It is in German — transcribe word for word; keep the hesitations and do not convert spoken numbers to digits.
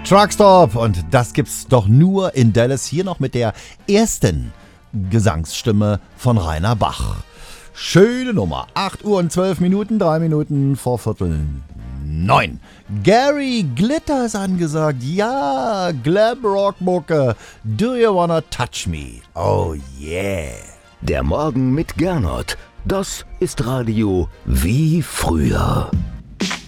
Truckstop und das gibt's doch nur in Dallas, hier noch mit der ersten Gesangsstimme von Rainer Bach. Schöne Nummer, acht Uhr und zwölf Minuten, drei Minuten vor Viertel neun. Gary Glitter ist angesagt, ja, Glam-Rock-Mucke, Do You Wanna Touch Me, oh yeah. Der Morgen mit Gernot, das ist Radio wie früher.